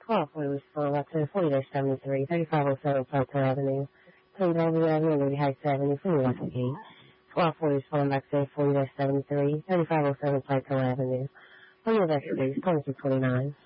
1240 respond back to 40-73, 3507 Plateau Avenue, Pennsylvania Avenue, Liberty Heights Avenue, for West Gate. 1240 respond back to 40-73, 3507 Plateau Avenue. For your investigators, 2229.